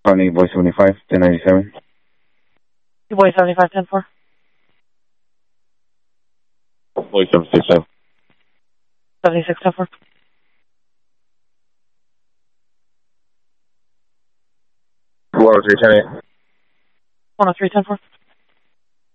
County Boy 75, 1097. Boy 75, 10-4. Boy 76, 76, 10-4. 103, 10-8. 103, 10-4.